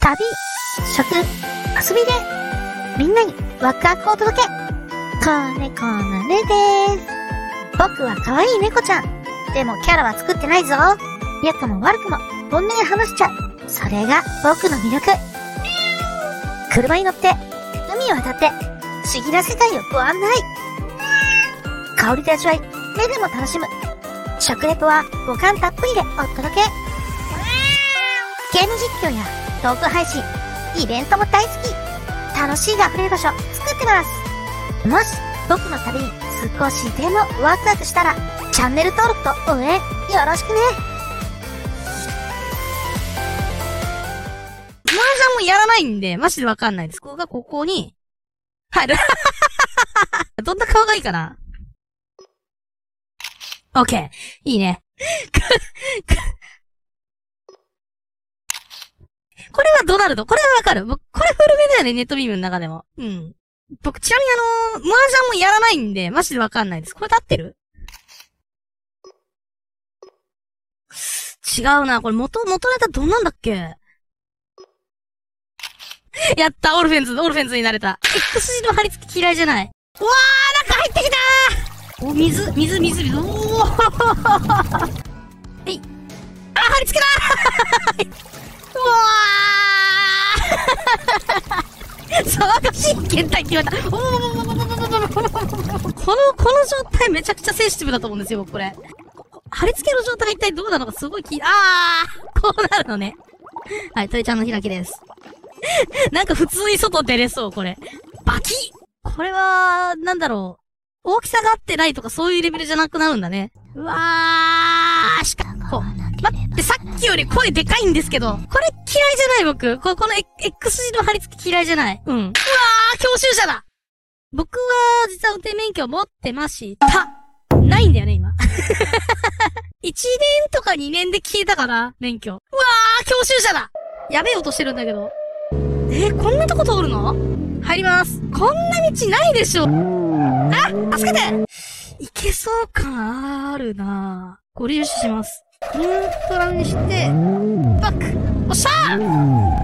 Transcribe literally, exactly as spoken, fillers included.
旅、食、遊びで、みんなにワクワクをお届け。子猫のねでーす。僕は可愛い猫ちゃん。でもキャラは作ってないぞ。良くも悪くも本音で話しちゃう。それが僕の魅力。車に乗って、海を渡って、不思議な世界をご案内。香りで味わい、目でも楽しむ。食レポは五感たっぷりでお届け。ゲーム実況やトーク配信、イベントも大好き。楽しいが溢れる場所作ってます。もし僕の旅に少しでもワクワクしたら、チャンネル登録と応援よろしくね。 麻雀もやらないんで、マジでわかんないです。ここがここに入る。どんな顔がいいかな。オッケー。いいね。これはドナルド。これはわかる。僕、これ古めだよね、ネットビームの中でも。うん。僕、ちなみにあのー、麻雀もやらないんで、マジでわかんないです。これで合ってる？違うな。これ元、元ネタどんなんだっけ？やった、オルフェンズ、オルフェンズになれた。X 字の貼り付き嫌いじゃない。うわー、中入ってきたー！お、水、水、水、水。おーはい。あ、貼り付けだーうわー騒がしい検体って言われた。おーこの、この状態めちゃくちゃセンシティブだと思うんですよ、僕これ。貼り付けの状態が一体どうなのかすごい気、あーこうなるのね。はい、鳥ちゃんの開きです。なんか普通に外出れそう、これ。バキッこれは、なんだろう。大きさが合ってないとかそういうレベルじゃなくなるんだね。うわーしかも、待って、さっきより声でかいんですけど、これ嫌いじゃない僕。こ、この X 字の貼り付き嫌いじゃない。うん。うわー教習者だ僕は、実は運転免許を持ってました。ないんだよね、今。いちねんとかにねんで消えたかな、免許。うわー教習者だやべえ音してるんだけど。えー、こんなとこ通るの？入ります。こんな道ないでしょ。あ、助けていけそう感あるなぁ。ご利用します。ニュートラルにして、バックおっしゃー